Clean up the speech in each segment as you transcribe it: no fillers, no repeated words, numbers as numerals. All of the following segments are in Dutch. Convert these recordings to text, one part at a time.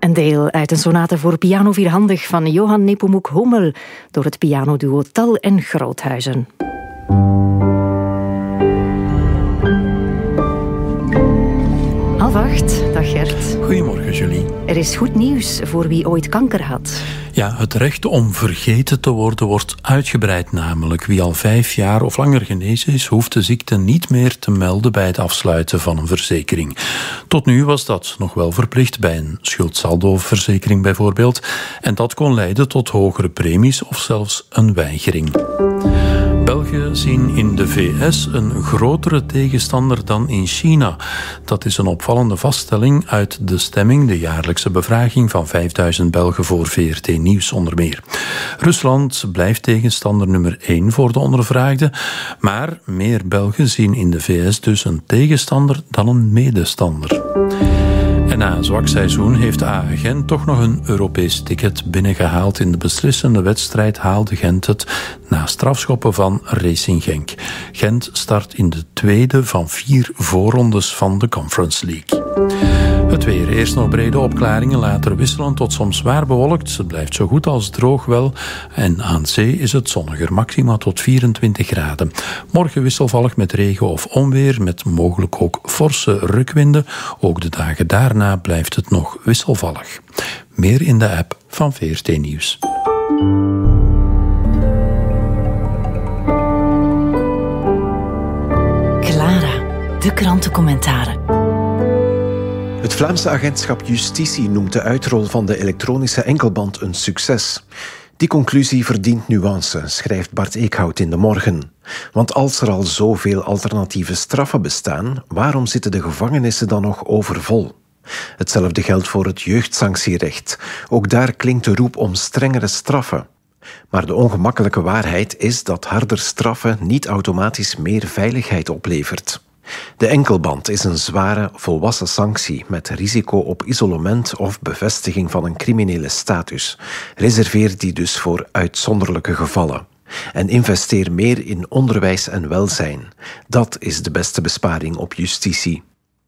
Een deel uit een sonate voor piano vierhandig van Johann Nepomuk Hummel door het pianoduo Tal en Groothuizen. Half 8, dag Gert. Goedemorgen, Julie. Er is goed nieuws voor wie ooit kanker had. Ja, het recht om vergeten te worden wordt uitgebreid namelijk. Wie al 5 jaar of langer genezen is, hoeft de ziekte niet meer te melden bij het afsluiten van een verzekering. Tot nu was dat nog wel verplicht bij een schuldsaldoverzekering bijvoorbeeld. En dat kon leiden tot hogere premies of zelfs een weigering. Belgen zien in de VS een grotere tegenstander dan in China. Dat is een opvallende vaststelling uit de stemming, de jaarlijkse bevraging van 5000 Belgen voor VRT Nieuws onder meer. Rusland blijft tegenstander nummer 1 voor de ondervraagden, maar meer Belgen zien in de VS dus een tegenstander dan een medestander. En na een zwak seizoen heeft AA Gent toch nog een Europees ticket binnengehaald. In de beslissende wedstrijd haalde Gent het na strafschoppen van Racing Genk. Gent start in de tweede van 4 voorrondes van de Conference League. Het weer. Eerst nog brede opklaringen, later wisselen tot soms zwaar bewolkt. Het blijft zo goed als droog wel. En aan zee is het zonniger, maxima tot 24 graden. Morgen wisselvallig met regen of onweer, met mogelijk ook forse rukwinden. Ook de dagen daarna blijft het nog wisselvallig. Meer in de app van VRT Nieuws. Clara, de krantencommentaren. Het Vlaamse agentschap Justitie noemt de uitrol van de elektronische enkelband een succes. Die conclusie verdient nuance, schrijft Bart Eekhout in De Morgen. Want als er al zoveel alternatieve straffen bestaan, waarom zitten de gevangenissen dan nog overvol? Hetzelfde geldt voor het jeugdsanctierecht. Ook daar klinkt de roep om strengere straffen. Maar de ongemakkelijke waarheid is dat harder straffen niet automatisch meer veiligheid oplevert. De enkelband is een zware, volwassen sanctie met risico op isolement of bevestiging van een criminele status. Reserveer die dus voor uitzonderlijke gevallen. En investeer meer in onderwijs en welzijn. Dat is de beste besparing op justitie.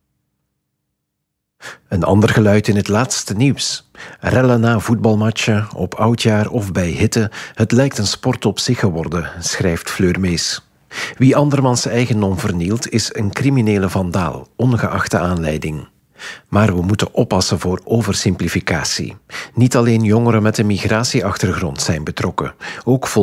Een ander geluid in het laatste nieuws. Rellen na voetbalmatchen, op oudjaar of bij hitte. Het lijkt een sport op zich geworden, schrijft Fleur Mees. Wie andermans eigendom vernielt, is een criminele vandaal, ongeacht de aanleiding. Maar we moeten oppassen voor oversimplificatie. Niet alleen jongeren met een migratieachtergrond zijn betrokken. Ook